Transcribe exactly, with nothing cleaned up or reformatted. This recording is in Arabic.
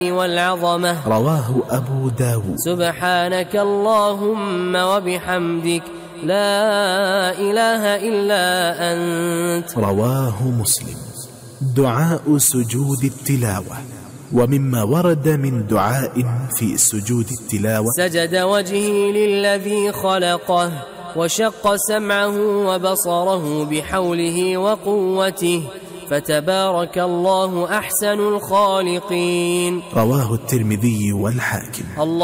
والعظمة. رواه أبو داود. سبحانك اللهم وبحمدك لا إله إلا أنت. رواه مسلم. دعاء سجود التلاوة. ومما ورد من دعاء في سجود التلاوة: سجد وجهي للذي خلقه وشق سمعه وبصره بحوله وقوته فتبارك الله أحسن الخالقين. رواه الترمذي والحاكم. الله